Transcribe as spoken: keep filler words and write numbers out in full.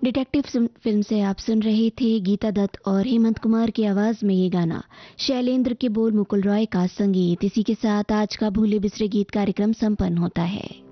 Detective film से आप सुन रहे थे गीता दत्त और हेमंत कुमार की आवाज में ये गाना। शैलेंद्र के बोल, मुकुल रॉय का संगीत। इसी के साथ आज का भूले बिसरे गीत कार्यक्रम संपन्न होता है।